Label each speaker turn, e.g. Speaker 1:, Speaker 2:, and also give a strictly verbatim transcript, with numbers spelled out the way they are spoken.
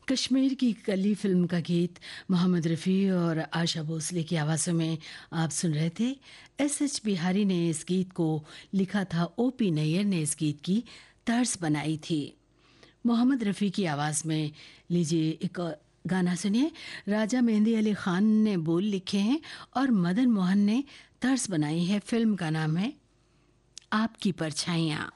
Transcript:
Speaker 1: कश्मीर की कली फिल्म का गीत मोहम्मद रफ़ी और आशा भोसले की आवाज़ों में आप सुन रहे थे। एस एच बिहारी ने इस गीत को लिखा था, ओ पी नैयर ने इस गीत की तर्ज बनाई थी। मोहम्मद रफ़ी की आवाज़ में लीजिए एक गाना सुनिए। राजा मेहंदी अली खान ने बोल लिखे हैं और मदन मोहन ने तर्ज बनाई है। फिल्म का नाम है आपकी परछाइयाँ।